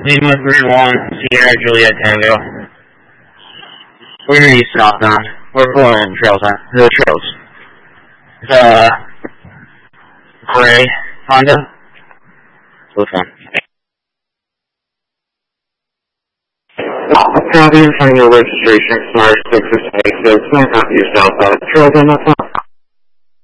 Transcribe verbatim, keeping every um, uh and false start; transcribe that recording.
Lima three one, Sierra Juliet Tango. We're going to use southbound. We're pulling trails on the trails. It's a gray Honda. Which one? Copy in front of your registration, smart six six six, one copy of southbound. Trails on that phone.